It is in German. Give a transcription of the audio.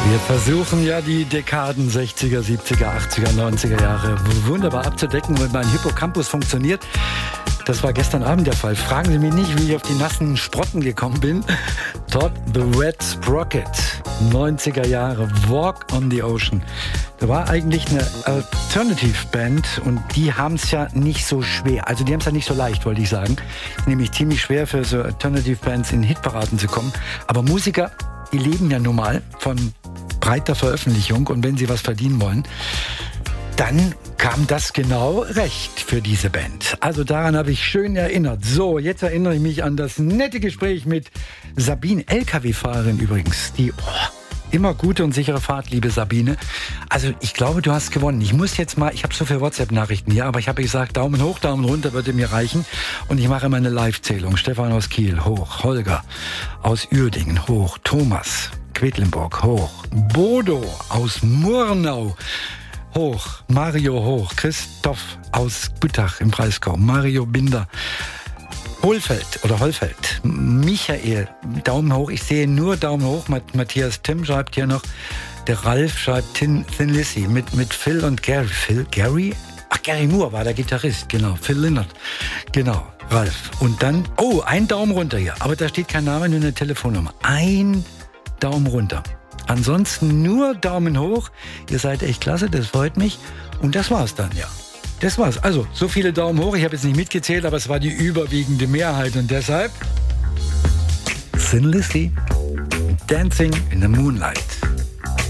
Wir versuchen ja die Dekaden 60er, 70er, 80er, 90er Jahre wunderbar abzudecken und mein Hippocampus funktioniert. Das war gestern Abend der Fall. Fragen Sie mich nicht, wie ich auf die nassen Sprotten gekommen bin. Todd the Red Sprocket, 90er Jahre, Walk on the Ocean. Da war eigentlich eine Alternative-Band und die haben es ja nicht so schwer. Also die haben es ja nicht so leicht, wollte ich sagen. Nämlich ziemlich schwer für so Alternative-Bands in Hitparaden zu kommen. Aber Musiker, die leben ja nun mal von breiter Veröffentlichung und wenn sie was verdienen wollen, dann kam das genau recht für diese Band. Also daran habe ich schön erinnert. So, jetzt erinnere ich mich an das nette Gespräch mit Sabine, LKW-Fahrerin übrigens, die immer gute und sichere Fahrt, liebe Sabine. Also ich glaube, du hast gewonnen. Ich muss jetzt mal, ich habe so viele WhatsApp-Nachrichten hier, aber ich habe gesagt, Daumen hoch, Daumen runter würde mir reichen. Und ich mache mal eine Live-Zählung. Stefan aus Kiel, hoch. Holger aus Uerdingen, hoch. Thomas, Quedlinburg, hoch. Bodo aus Murnau, hoch. Mario, hoch. Christoph aus Büttach im Breisgau. Mario Binder. Hollfeld. Michael, Daumen hoch. Ich sehe nur Daumen hoch. Matthias Tim schreibt hier noch. Der Ralf schreibt Thin Lizzy mit Phil und Gary. Gary? Ach, Gary Moore war der Gitarrist, genau. Phil Lynott, genau. Ralf. Und dann, ein Daumen runter hier. Aber da steht kein Name, nur eine Telefonnummer. Ein Daumen runter. Ansonsten nur Daumen hoch. Ihr seid echt klasse, das freut mich. Und das war's dann, ja. Das war's. Also, so viele Daumen hoch. Ich habe jetzt nicht mitgezählt, aber es war die überwiegende Mehrheit. Und deshalb Thin Lizzy, Dancing in the Moonlight.